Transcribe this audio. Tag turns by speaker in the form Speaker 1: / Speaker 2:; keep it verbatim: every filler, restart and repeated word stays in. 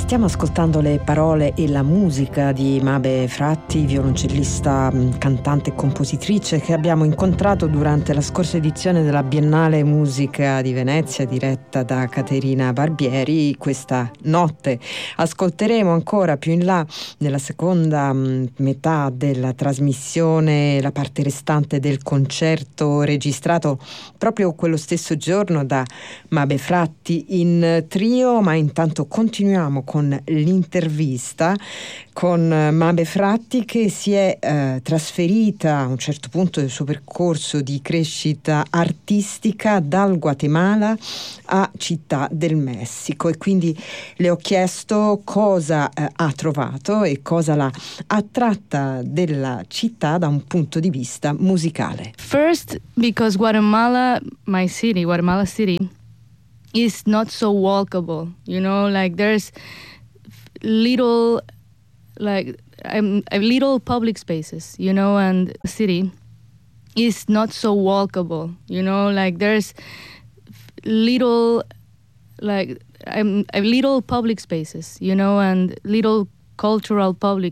Speaker 1: Stiamo ascoltando le parole e la musica di Mabe Fratti, violoncellista, cantante e compositrice che abbiamo incontrato durante la scorsa edizione della Biennale Musica di Venezia, diretta da Caterina Barbieri. Questa notte ascolteremo ancora più in là, nella seconda metà della trasmissione, la parte restante del concerto registrato proprio quello stesso giorno da Mabe Fratti in trio, ma intanto continuiamo con l'intervista con Mabe Fratti, che si è eh, trasferita a un certo punto del suo percorso di crescita artistica dal Guatemala a Città del Messico, e quindi le ho chiesto cosa eh, ha trovato e cosa l'ha attratta della città da un punto di vista musicale.
Speaker 2: First, because Guatemala, my city, Guatemala City, is not so walkable, you know, like there's little, like um, little public spaces, you know, and the city is not so walkable, you know, like there's little, like um, little public spaces, you know, and little cultural public